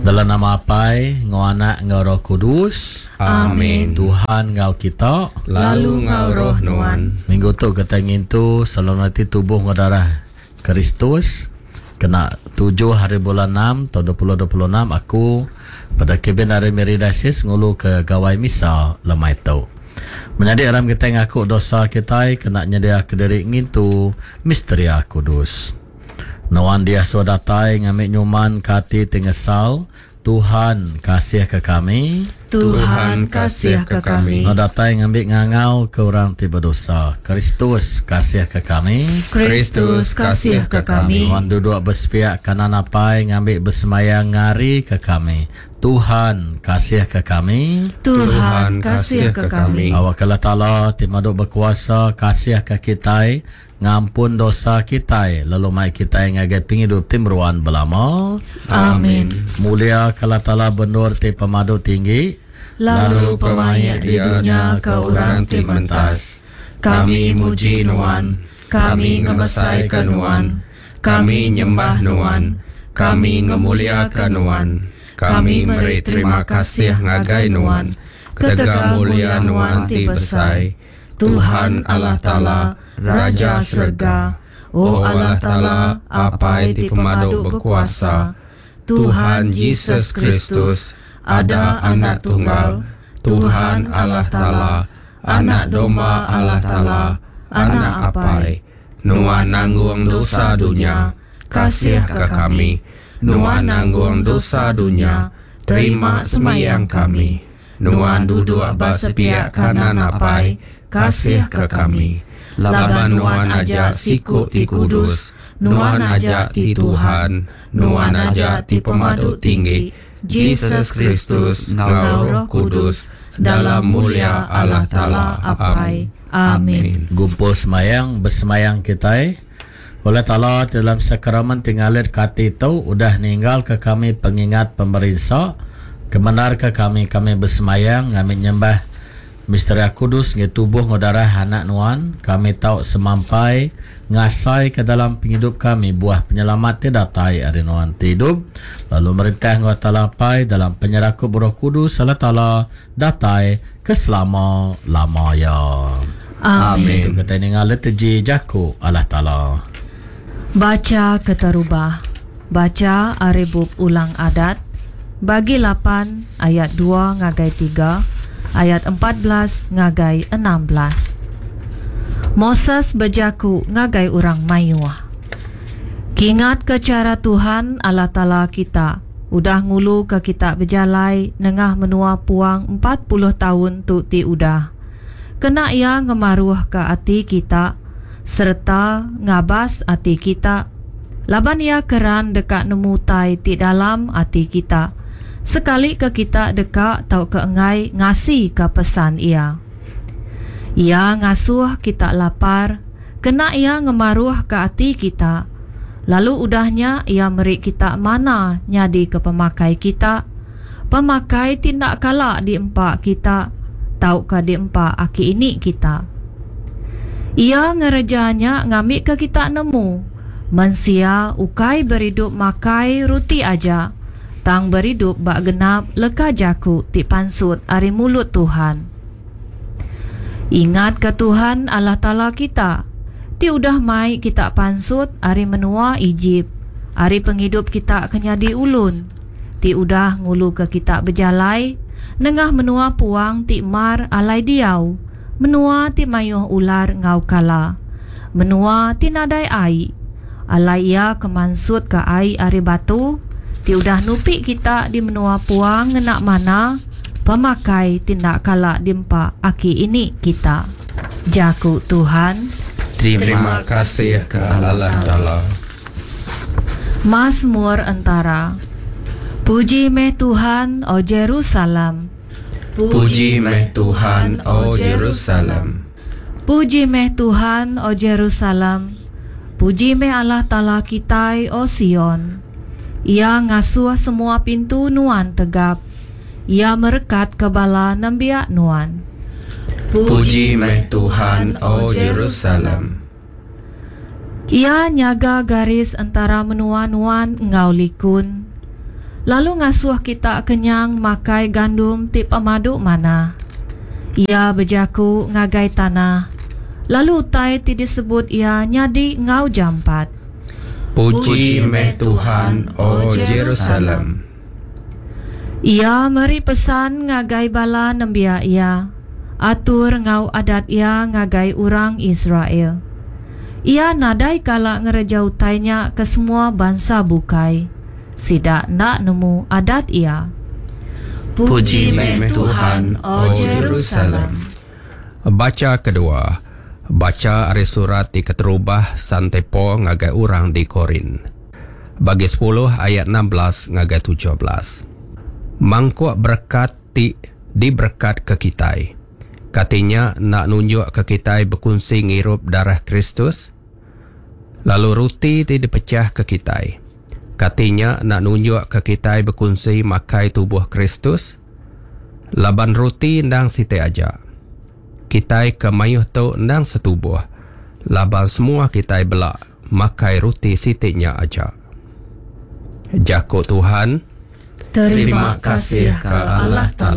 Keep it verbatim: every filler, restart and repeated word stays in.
Dalam nama Apai, Ngau Anak, Ngau Roh Kudus. Amin. Tuhan ngau kita, lalu ngau roh nuan. Minggu tu kita ingin tu selalu nanti tubuh ngau darah Kristus. Kena tujuh hari bulan enam tahun dua ribu dua puluh enam aku pada Kebin hari Meridasis ngulu ke gawai misa lemai tau. Menjadi aram kita ngaku dosa kita kena nyedia ke diri ingin tu misteri kudus. Nuan dia sodatai ngamik nyuman kati tingesal. Tuhan kasih ke kami. Tuhan kasih ke kami. No datai ngambil ngangau ke orang tiba dosa. Kristus kasih ke kami. Kristus kasih ke kami. Tuhan duduk bersepiak kanan apai ngambil bersemayang ngari ke kami. Tuhan kasih ke kami. Tuhan kasih ke kami. Awak Allah Ta'ala timaduk berkuasa kasih ke kita. Ngampun dosa kita, lalu mai kita yang agak penghidup timruan belama. Amin. Mulia kala Ta'ala benur ti pemadu tinggi, lalu pemayak di dunia ke orang ti mentas. Kami muji nuan, kami ngemesaikan nuan, kami nyembah nuan, kami ngemuliakan nuan, kami beri terima kasih ngagai nuan, ketega mulia nuan ti besai. Tuhan Allah Ta'ala, Raja Surga, O Allah Ta'ala, Apai ti pemaduk berkuasa, Tuhan Yesus Kristus, ada anak tunggal, Tuhan Allah Ta'ala, anak domba Allah Ta'ala, anak Apai, Nuan nanggung dosa dunia, kasih ke kami, Nuan nanggung dosa dunia, terima semayang kami, Nuan duduk bersepiak kanan Apai, kasih ke kami. Laban nuan aja siku ti kudus, nuan aja ti Tuhan, nuan aja ti pemaduk tinggi, Yesus Kristus ngau Roh Kudus, dalam mulia Allah Ta'ala Apai. Amin. Gumpul semayang, bersemayang kita. Oleh Ta'ala dalam sakramen tinggalit kati itu, udah ninggal ke kami pengingat pemerintah, kebenar ke kami, kami bersemayang, kami nyembah misteri kudus nge tubuh ngodarah anak nuan. Kami tahu semampai ngasai ke dalam penghidup kami buah penyelamat tidak datai hari nuan hidup. Lalu merintah ngau talapai dalam penyerakup Roh Kudus Allah Ta'ala datai keselama lamanya. Amin. Itu kata ini ngalet teji jaku Allah Ta'ala. Baca keterubah. Baca Aribub ulang adat bagi lapan ayat dua ngagai tiga, ayat empat belas ngagai enam belas. Moses berjaku ngagai orang mayuah. Kingat ke cara Tuhan Allah Ta'ala kita, udah ngulu ke kita berjalai nengah menua puang empat puluh tahun tu ti udah. Kena ia ngemaruh ke hati kita, serta ngabas hati kita. Laban ia keran dekat nemu tai ti dalam hati kita. Sekali ke kita dekat tau ke engai ngasih ke pesan ia. Ia ngasuh kita lapar, kena ia ngemaruh ke hati kita. Lalu udahnya ia merik kita mana nyadi ke pemakai kita. Pemakai tindak kalak di empak kita, tau ke di empak aki ini kita. Ia ngerejanya ngambil ke kita nemu, mensia ukai beridup makai ruti aja. Tang beridup bak genap leka jaku ti pansut ari mulut Tuhan. Ingat ke Tuhan Allah Ta'ala kita, ti udah mai kita pansut ari menua Ijip, ari penghidup kita kenyadi ulun, ti udah ngulu ke kita berjalai, nengah menua puang ti mar alai diau, menua ti mayuh ular ngau kala, menua ti nadai ai, alai ia kemansut ke ai ari batu, ti udah nupik kita di menua puang ngenak mana, pemakai tindak kalak dimpa aki ini kita. Jaku Tuhan. Terima kasih ke Allah Ta'ala. Mazmur antara. Puji meh Tuhan o Jerusalem. Puji meh Tuhan o Jerusalem. Puji meh Tuhan o Jerusalem. Puji meh Allah Ta'ala kita o Sion. Ia ngasuh semua pintu nuan tegap. Ia merekat kebala nembiak nuan. Puji meh Tuhan o Jerusalem. Ia nyaga garis antara menua nuan engau likun. Lalu ngasuh kita kenyang makai gandum ti pemaduk mana. Ia berjaku ngagai tanah. Lalu utai ti disebut ia nyadi ngau jampat. Puji meh Tuhan, o Jerusalem. Ia meri pesan ngagai bala nembia ia. Atur ngau adat ia ngagai urang Israel. Ia nadai kala ngerejau tainya ke semua bangsa bukai. Sidak nak nemu adat ia. Puji meh Tuhan, o Jerusalem. Baca kedua. Baca ari surat di keterubah santepo ngagai urang di Korin. Bagi sepuluh ayat enam belas ngagai tujuh belas. Mangkuk berkat ti diberkat ke kitai. Katanya nak nunjuk ke kita berkongsi ngirup darah Kristus. Lalu ruti ti dipecah ke kita. Katanya nak nunjuk ke kita berkongsi makai tubuh Kristus. Laban ruti ndang site aja. Kita kemayuh tu ndang setubuh. Laban semua kita belak makai ruti sitiknya aja. Jako Tuhan. Terima kasih ke Allah Ta'ala.